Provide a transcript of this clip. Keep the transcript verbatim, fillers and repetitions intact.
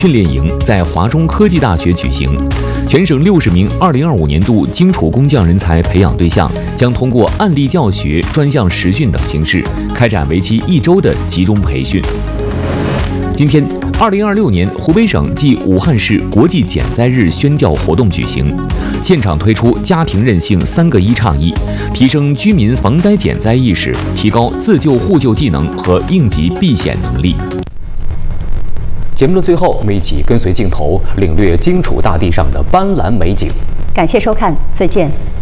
训练营在华中科技大学举行，全省六十名二零二五年度荆楚工匠人才培养对象将通过案例教学、专项实训等形式，开展为期一周的集中培训。今天，二零二六年湖北省暨武汉市国际减灾日宣教活动举行，现场推出家庭韧性三个一倡议，提升居民防灾减灾意识，提高自救互救技能和应急避险能力。 节目的最后，我们一起跟随镜头领略荆楚大地上的斑斓美景。 感谢收看，再见。